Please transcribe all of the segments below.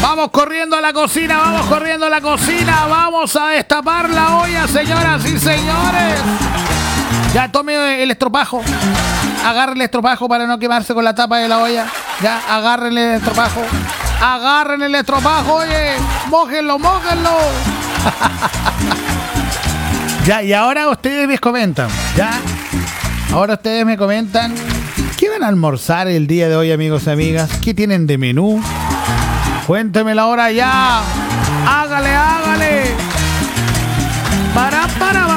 Vamos corriendo a la cocina, vamos corriendo a la cocina. Vamos a destapar la olla, señoras y señores. Ya tome el estropajo. Agarre el estropajo para no quemarse con la tapa de la olla. Ya, agarren el estropajo. Agarren el estropajo, oye. Mójenlo, mójenlo. Ya, y ahora ustedes me comentan. Ya. Ahora ustedes me comentan. ¿Qué van a almorzar el día de hoy, amigos y amigas? ¿Qué tienen de menú? Cuéntemelo ahora ya. Hágale, hágale. Para.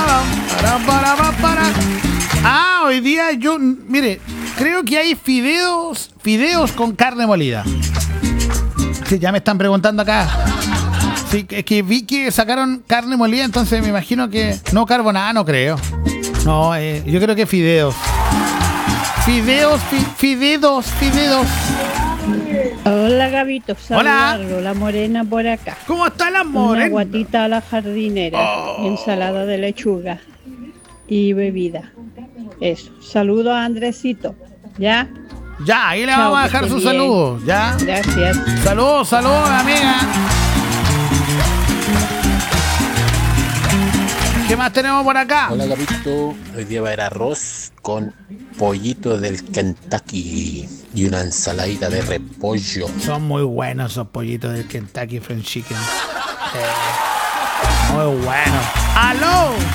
Ah, hoy día yo, mire, creo que hay fideos con carne molida. Sí, ya me están preguntando acá. Sí, es que vi que sacaron carne molida, entonces me imagino que no carbonada, no creo. No, yo creo que fideos. Fideos. Hola, Gabito. Hola. La Morena por acá. ¿Cómo está la Morena? Una guatita a la jardinera. Ensalada de lechuga y bebida. Eso. Saludo a Andresito. ¿Ya? Ya, ahí le Chao, vamos a que dejar esté sus bien. saludos. Ya. Gracias. Saludos, amiga. ¿Qué más tenemos por acá? Hola, Gabito. Hoy día va a haber arroz con pollito del Kentucky y una ensaladita de repollo. Son muy buenos esos pollitos del Kentucky Fried Chicken. Muy buenos. ¡Aló!